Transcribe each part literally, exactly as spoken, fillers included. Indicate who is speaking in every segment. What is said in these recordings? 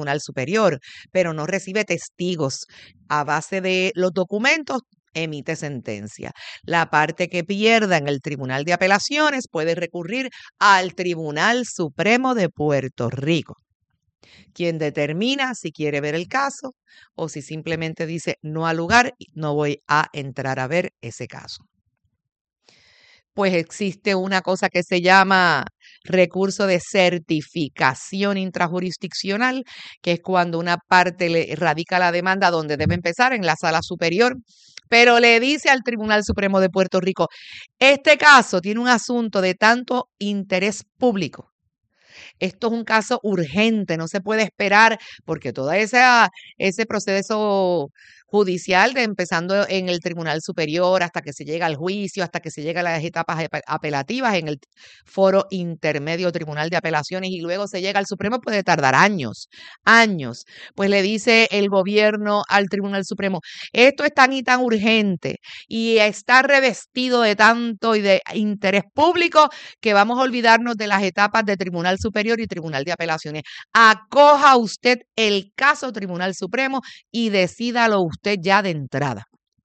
Speaker 1: tribunal superior, pero no recibe testigos. A base de los documentos, emite sentencia. La parte que pierda en el Tribunal de Apelaciones puede recurrir al Tribunal Supremo de Puerto Rico, quien determina si quiere ver el caso o si simplemente dice no al lugar, no voy a entrar a ver ese caso. Pues existe una cosa que se llama recurso de certificación intrajurisdiccional, que es cuando una parte le radica la demanda donde debe empezar, en la sala superior, pero le dice al Tribunal Supremo de Puerto Rico, este caso tiene un asunto de tanto interés público. Esto es un caso urgente, no se puede esperar, porque todo ese, ese proceso judicial, de empezando en el Tribunal Superior hasta que se llega al juicio, hasta que se llega a las etapas apelativas en el Foro Intermedio Tribunal de Apelaciones y luego se llega al Supremo, puede tardar años, años. Pues le dice el gobierno al Tribunal Supremo, esto es tan y tan urgente y está revestido de tanto y de interés público que vamos a olvidarnos de las etapas de Tribunal Superior y Tribunal de Apelaciones. Acoja usted el caso Tribunal Supremo y decídalo usted ya de entrada.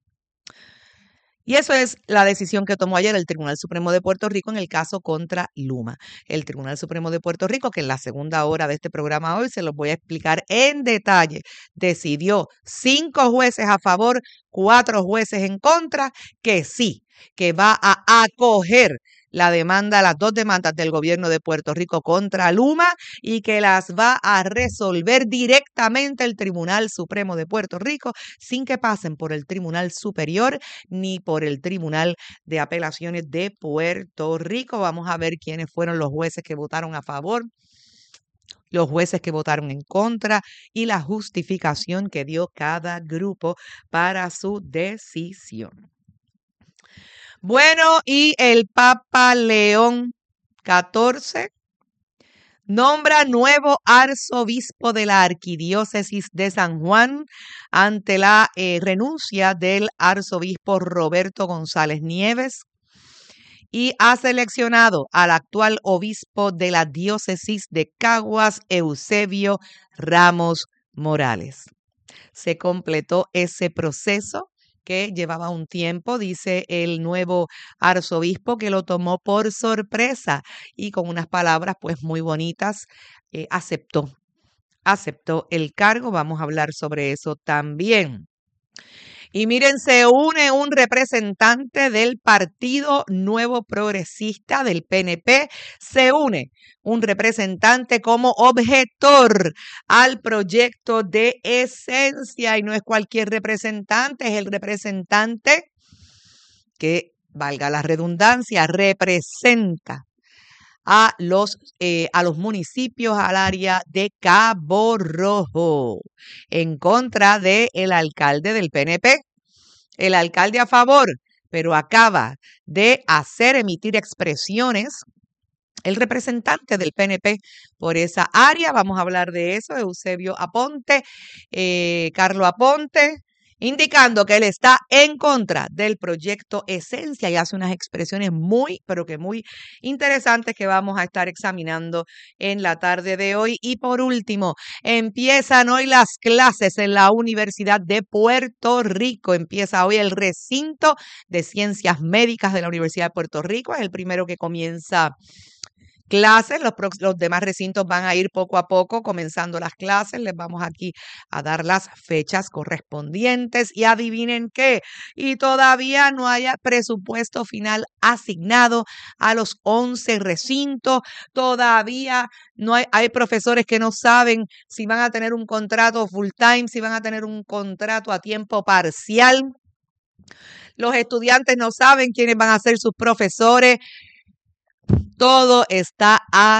Speaker 1: Y eso es la decisión que tomó ayer el Tribunal Supremo de Puerto Rico en el caso contra Luma. El Tribunal Supremo de Puerto Rico, que en la segunda hora de este programa hoy se los voy a explicar en detalle, decidió cinco jueces a favor, cuatro jueces en contra, que sí, que va a acoger la demanda, las dos demandas del gobierno de Puerto Rico contra Luma y que las va a resolver directamente el Tribunal Supremo de Puerto Rico sin que pasen por el Tribunal Superior ni por el Tribunal de Apelaciones de Puerto Rico. Vamos a ver quiénes fueron los jueces que votaron a favor, los jueces que votaron en contra y la justificación que dio cada grupo para su decisión. Bueno, y el Papa León catorce nombra nuevo arzobispo de la Arquidiócesis de San Juan ante la eh, renuncia del arzobispo Roberto González Nieves y ha seleccionado al actual obispo de la diócesis de Caguas, Eusebio Ramos Morales. Se completó ese proceso que llevaba un tiempo, dice el nuevo arzobispo, que lo tomó por sorpresa y con unas palabras pues muy bonitas eh, aceptó, aceptó el cargo. Vamos a hablar sobre eso también. Y miren, se une un representante del Partido Nuevo Progresista, del P N P, se une un representante como objetor al proyecto de Esencia, y no es cualquier representante, es el representante que, valga la redundancia, representa a los, eh, a los municipios, al área de Cabo Rojo, en contra del alcalde del P N P. El alcalde a favor, pero acaba de hacer emitir expresiones el representante del P N P por esa área. Vamos a hablar de eso, Eusebio Aponte, eh, Carlos Aponte, indicando que él está en contra del proyecto Esencia y hace unas expresiones muy, pero que muy interesantes que vamos a estar examinando en la tarde de hoy. Y por último, empiezan hoy las clases en la Universidad de Puerto Rico. Empieza hoy el recinto de Ciencias Médicas de la Universidad de Puerto Rico. Es el primero que comienza clases, los, los demás recintos van a ir poco a poco comenzando las clases. Les vamos aquí a dar las fechas correspondientes y adivinen qué, y todavía no haya presupuesto final asignado a los once recintos, todavía no hay, hay profesores que no saben si van a tener un contrato full time, si van a tener un contrato a tiempo parcial. Los estudiantes no saben quiénes van a ser sus profesores. Todo está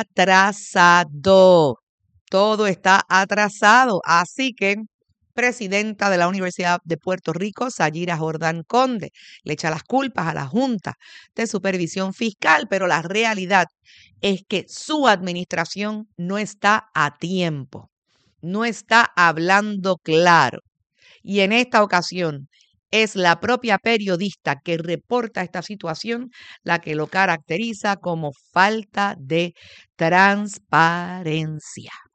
Speaker 1: atrasado, todo está atrasado. Así que, presidenta de la Universidad de Puerto Rico, Sayira Jordán Conde, le echa las culpas a la Junta de Supervisión Fiscal, pero la realidad es que su administración no está a tiempo, no está hablando claro. Y en esta ocasión, es la propia periodista que reporta esta situación la que lo caracteriza como falta de transparencia.